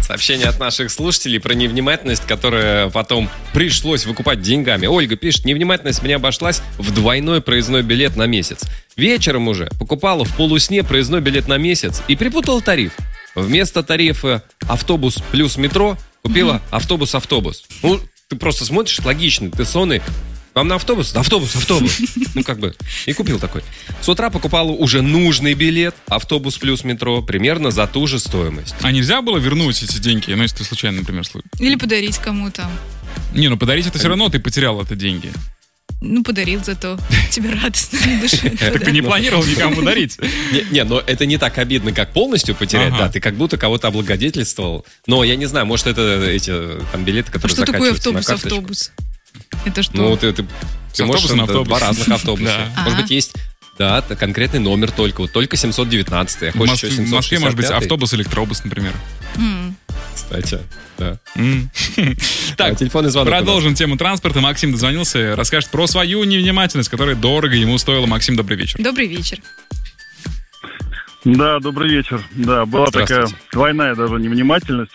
Сообщение от наших слушателей про невнимательность, которая потом пришлось выкупать деньгами. Ольга пишет: невнимательность мне обошлась в двойной проездной билет на месяц. Вечером уже покупала в полусне проездной билет на месяц и перепутала тариф. Вместо тарифа автобус плюс метро купила автобус-автобус. Ну, ты просто смотришь, логично, ты сонный. Вам на автобус? Автобус. Ну, как бы. И купил такой. С утра покупала уже нужный билет, автобус плюс метро, примерно за ту же стоимость. А нельзя было вернуть эти деньги, ну, если ты случайно, например, Или подарить кому-то. Не, ну подарить это все равно ты потерял это деньги. Ну, подарил зато. Тебе радостно на душе. Так ты не планировал никому дарить. Не, но это не так обидно, как полностью потерять. Да, ты как будто кого-то облагодетельствовал. Но я не знаю, может, это эти там билеты, которые заканчиваются на карточку. Что такое автобус? Это что? Ну, ты можешь на автобус. Два разных автобуса. Может быть, есть, да, конкретный номер только. Вот только 719-й. В Москве может быть автобус-электробус, например. Кстати, да. Так, телефонный звонок. Продолжим тему транспорта. Максим дозвонился, расскажет про свою невнимательность, которая дорого ему стоила. Максим, добрый вечер. Добрый вечер. Да, добрый вечер. Да, была такая двойная даже невнимательность.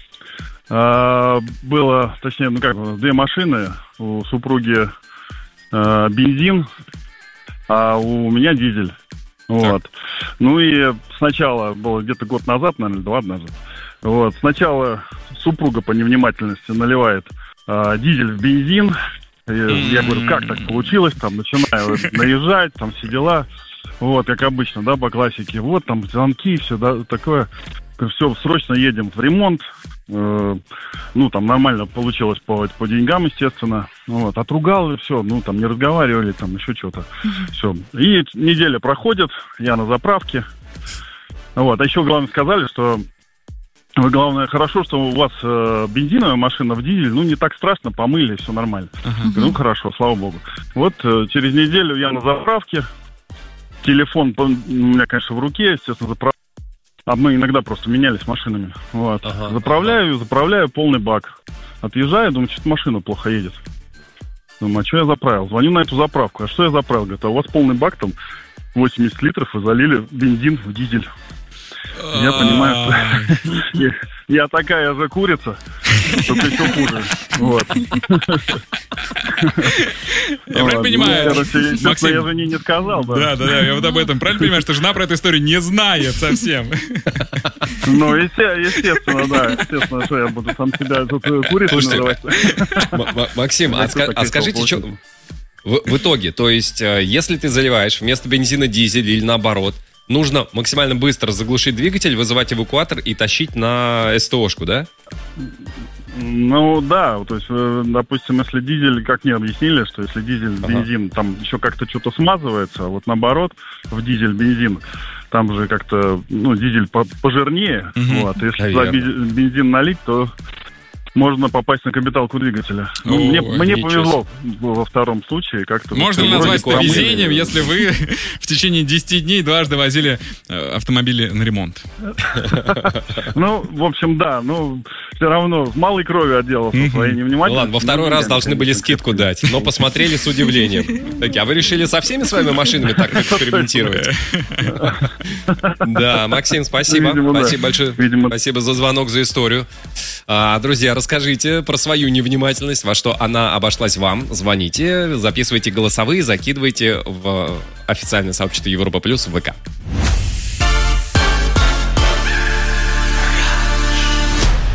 Было, точнее, две машины. У супруги бензин, а у меня дизель. Вот. Ну и сначала, было где-то год назад, наверное, 2 даже. Вот. Сначала супруга по невнимательности наливает дизель в бензин. Я говорю, как так получилось? Там начинаю наезжать, там все дела. Вот, как обычно, да, по классике. Вот, там звонки, все, да, такое. Все, срочно едем в ремонт. Ну, там нормально получилось по деньгам, естественно. Вот, отругал, и все, ну, там не разговаривали, там еще что-то. Все. И неделя проходит, я на заправке. Вот, а еще, главное, сказали, что вы, главное, хорошо, что у вас бензиновая машина в дизель, ну, не так страшно, помыли, все нормально. Ну, хорошо, слава богу. Вот, через неделю я на заправке. Телефон у меня, конечно, в руке, естественно, заправляю. А мы иногда просто менялись машинами. Вот. Заправляю полный бак. Отъезжаю, думаю, что-то машина плохо едет. Думаю, а что я заправил? Звоню на эту заправку. А что я заправил? Говорит, а у вас полный бак, там 80 литров, вы залили бензин в дизель. Я понимаю, что я такая же курица, только еще хуже. Вот. Я правильно понимаю, Максим, я жене не сказал, да? Да, я вот об этом. Правильно понимаю, что жена про эту историю не знает совсем? Ну, естественно, да. Естественно, что я буду сам себя тут курицей называть. Максим, а скажите, что в итоге, то есть, если ты заливаешь вместо бензина дизель или наоборот, нужно максимально быстро заглушить двигатель, вызывать эвакуатор и тащить на СТОшку, да? Ну, да, то есть, допустим, если дизель, как мне объяснили, что если дизель, бензин, там еще как-то что-то смазывается, а вот наоборот, в дизель, бензин, там же как-то, ну, дизель пожирнее, вот, если туда бензин налить, то можно попасть на капиталку двигателя. Ну, мне повезло во втором случае. Как-то можно ли назвать это везением, если вы в течение 10 дней дважды возили автомобили на ремонт? Ну, в общем, да. Ну, все равно в малой крови отделался своей невнимательностью. Ладно, во второй раз должны были скидку дать, но посмотрели с удивлением. А вы решили со всеми своими машинами так экспериментировать? Да, Максим, спасибо. Спасибо большое. Спасибо за звонок, за историю. Друзья, расскажите про свою невнимательность, во что она обошлась вам. Звоните, записывайте голосовые, закидывайте в официальное сообщество Европа Плюс в ВК.